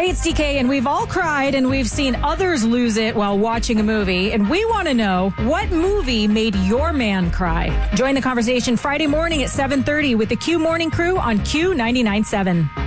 it's DK, and we've all cried and we've seen others lose it while watching a movie, and we want to know, what movie made your man cry? Join the conversation Friday morning at 7:30 with the Q Morning Crew on Q 99.7.